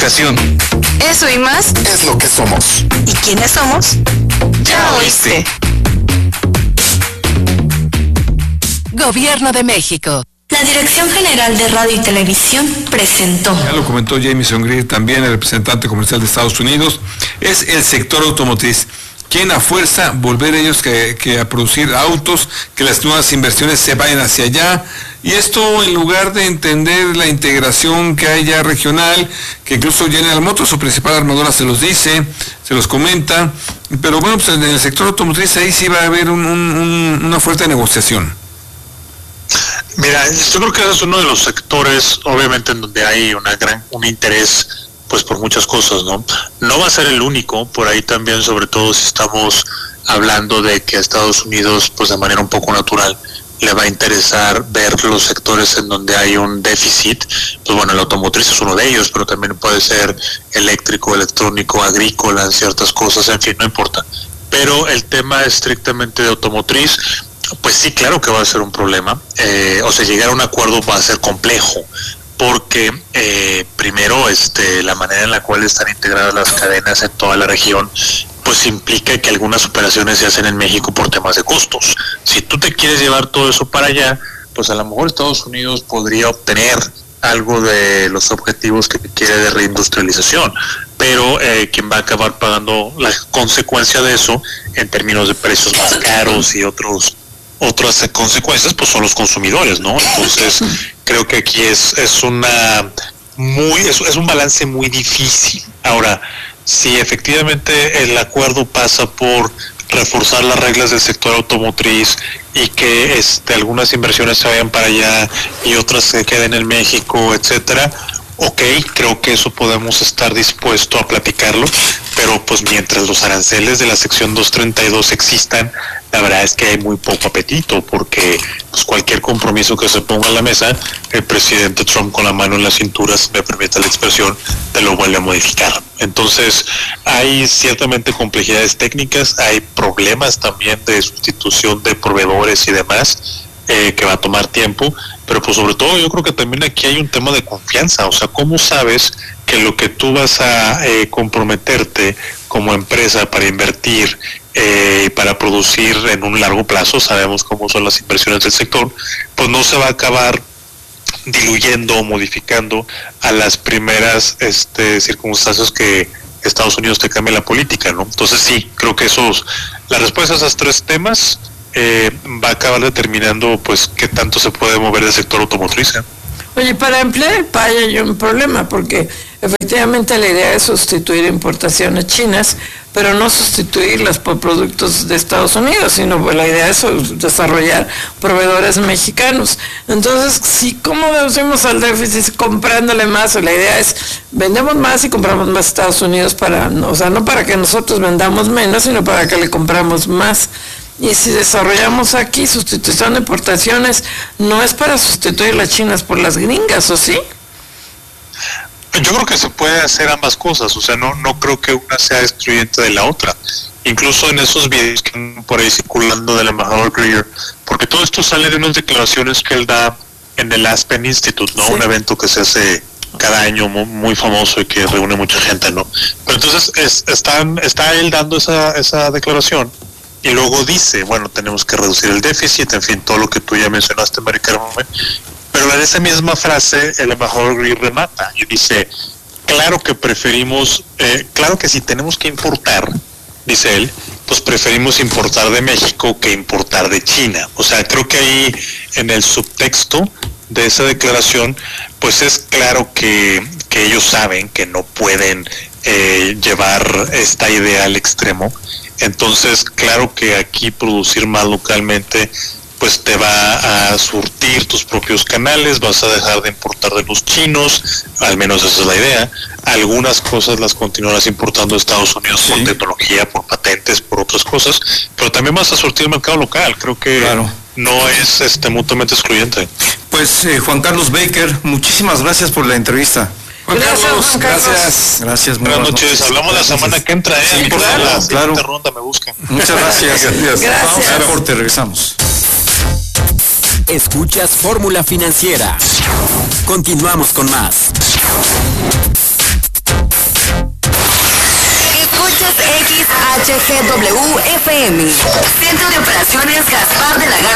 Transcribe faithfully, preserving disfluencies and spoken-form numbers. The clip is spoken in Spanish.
comunicación. Eso y más es lo que somos. ¿Y quiénes somos? Ya oíste. Gobierno de México. La Dirección General de Radio y Televisión presentó. Ya lo comentó Jamieson Greer, también el representante comercial de Estados Unidos, es el sector automotriz. Quien a fuerza volver ellos que, que a producir autos, que las nuevas inversiones se vayan hacia allá, y esto en lugar de entender la integración que hay ya regional, que incluso General Motors, su principal armadora, se los dice, se los comenta, pero bueno, pues en el sector automotriz ahí sí va a haber un, un, un, una fuerte negociación. Mira, yo creo que ese es uno de los sectores, obviamente, en donde hay una gran, un interés, pues por muchas cosas, ¿no? No va a ser el único, por ahí también, sobre todo si estamos hablando de que a Estados Unidos, pues de manera un poco natural, le va a interesar ver los sectores en donde hay un déficit. Pues bueno, el automotriz es uno de ellos, pero también puede ser eléctrico, electrónico, agrícola, ciertas cosas, en fin, no importa. Pero el tema estrictamente de automotriz, pues sí, claro que va a ser un problema. Eh, o sea, llegar a un acuerdo va a ser complejo, porque eh, primero este la manera en la cual están integradas las cadenas en toda la región, pues implica que algunas operaciones se hacen en México por temas de costos. Si tú te quieres llevar todo eso para allá, pues a lo mejor Estados Unidos podría obtener algo de los objetivos que quiere de reindustrialización, pero eh, quien va a acabar pagando la consecuencia de eso en términos de precios más caros y otros otras consecuencias, pues son los consumidores, ¿no? Entonces creo que aquí es es una muy es, es un balance muy difícil. Ahora, si efectivamente el acuerdo pasa por reforzar las reglas del sector automotriz y que este algunas inversiones se vayan para allá y otras se queden en México, etcétera, ok, creo que eso podemos estar dispuestos a platicarlo, pero pues mientras los aranceles de la sección doscientos treinta y dos existan, la verdad es que hay muy poco apetito, porque pues cualquier compromiso que se ponga en la mesa, el presidente Trump con la mano en la cintura, si me permite la expresión, te lo vuelve a modificar. Entonces hay ciertamente complejidades técnicas, hay problemas también de sustitución de proveedores y demás, eh, que va a tomar tiempo, pero pues sobre todo yo creo que también aquí hay un tema de confianza. O sea, ¿cómo sabes que lo que tú vas a eh, comprometerte como empresa para invertir eh, para producir en un largo plazo, sabemos cómo son las inversiones del sector, pues no se va a acabar diluyendo o modificando a las primeras este, circunstancias que Estados Unidos te cambie la política, ¿no? Entonces sí, creo que esos, la respuesta a esos tres temas eh, va a acabar determinando pues qué tanto se puede mover el sector automotriz, ¿eh? Oye, para emplear el P A Y hay un problema, porque efectivamente la idea es sustituir importaciones chinas, pero no sustituirlas por productos de Estados Unidos, sino pues la idea es desarrollar proveedores mexicanos. Entonces, si ¿cómo reducimos al déficit? Comprándole más, o la idea es vendemos más y compramos más a Estados Unidos, para, o sea, no para que nosotros vendamos menos, sino para que le compramos más. Y si desarrollamos aquí sustitución de importaciones, no es para sustituir las chinas por las gringas, ¿o sí? Yo creo que se puede hacer ambas cosas, o sea, no no creo que una sea excluyente de la otra. Incluso en esos videos que andan por ahí circulando del embajador Greer, porque todo esto sale de unas declaraciones que él da en el Aspen Institute, ¿no? Sí. Un evento que se hace cada año muy, muy famoso y que reúne mucha gente, ¿no? Pero entonces es, están, está él dando esa, esa declaración. Y luego dice, bueno, tenemos que reducir el déficit, en fin, todo lo que tú ya mencionaste, Mari Carmen. Pero en esa misma frase, el embajador Greer remata y dice, claro que preferimos, eh, claro que si tenemos que importar, dice él, pues preferimos importar de México que importar de China. O sea, creo que ahí en el subtexto de esa declaración, pues es claro que, que ellos saben que no pueden eh, llevar esta idea al extremo. Entonces, claro que aquí producir más localmente, pues te va a surtir tus propios canales, vas a dejar de importar de los chinos, al menos esa es la idea. Algunas cosas las continuarás importando de Estados Unidos, sí, por tecnología, por patentes, por otras cosas, pero también vas a surtir el mercado local. Creo que claro, no es este mutuamente excluyente. Pues eh, Juan Carlos Baker, muchísimas gracias por la entrevista. Juan Carlos, gracias, Juan Carlos. Gracias, gracias. Buenas noches. noches. Hablamos gracias. La semana que entra, ¿eh? Sí, por claro, la siguiente claro. ronda me buscan. Muchas gracias. Gracias. Gracias. Vamos al corte, regresamos. Escuchas Fórmula Financiera. Continuamos con más. G W F M. Centro de Operaciones Gaspar de la Garza.